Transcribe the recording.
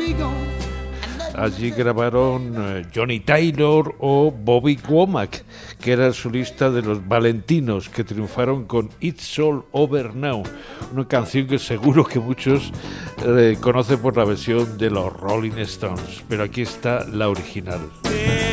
Allí grabaron Johnny Taylor o Bobby Womack, que era el solista de los Valentinos, que triunfaron con It's All Over Now, una canción que seguro que muchos conocen por la versión de los Rolling Stones, pero aquí está la original.